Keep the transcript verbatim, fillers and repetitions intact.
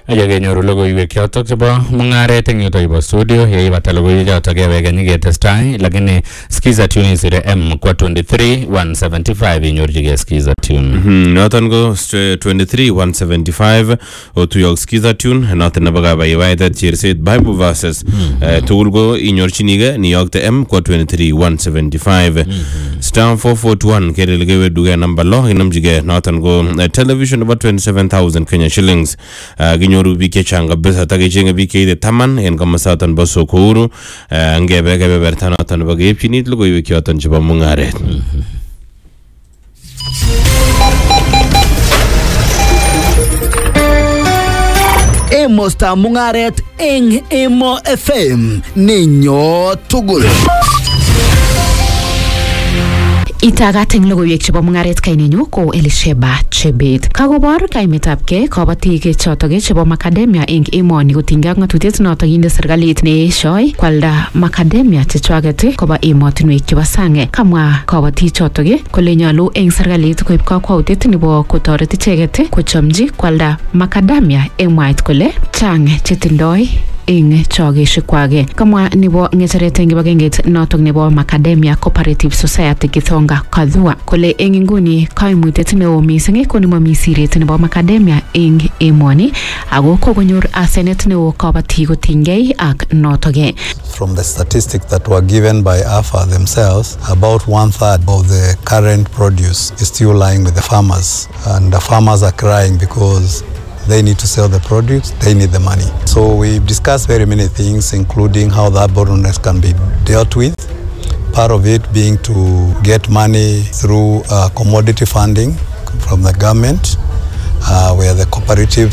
Aja kenyoru logoiwek chotok chebo mungaret eng yuto ibo studio yeibata logoiwek chotok keweke nyiketestai lakini skiza tune isire M kwa twenty-three one seventy-five inyorchigei skiza tune. Mhm noton ko twenty-three one seventy-five otuyok skiza tune noton nebo kabaiwaitet cherset Bible verses tugul ko inyorchinigei niyokte M kwa twenty-three one seventy-five star four forty-one kelelegewe duge number lo inamjige noton ko television about twenty-seven thousand Kenya shillings. Ginyoru biik chechang kabisa takechenge biik cheite taman en komosaton bo Sokuru ngebe kebeberta noton nebo keipchinit logoiwek choton chebo mungaret. Emosta mungaret eng Emo F M ninyo tugul. Itagat eng logoiwek chebo mungaret kainenyu ko Elisheba Chebet. Kakobor kaimetabgei kabatik chotok chebo macadamia eng emoni kotinygei ak ngatutiet notok kinde serikalit neeshoi kwalda macadamia chechwaget koba emotinwek chebo sang. Kamwa kabatik chotok kole nyalu eng serikalit koib kakwautiet nebo kotoret icheget kochomji kwalda macadamia eng mwait kole chang chetindoi eng chogeshek kwake. Kamwa nebo ngecheret eng kibagenget notok nebo Macadamia Cooperative Society Githonga Kadhua kole eng inguni kaimutyet neo mising ko nemomi siret nebo macadamia eng emoni ako kokonyor asenet neo kabatik kotinygei ak notok. From the statistics that were given by A F A themselves, about one third of the current produce is still lying with the farmers, and the farmers are crying because they need to sell the produce, they need the money. So we've discussed very many things, including how that bottlenecks can be dealt with. Part of it being to get money through uh, commodity funding from the government, uh, where the cooperatives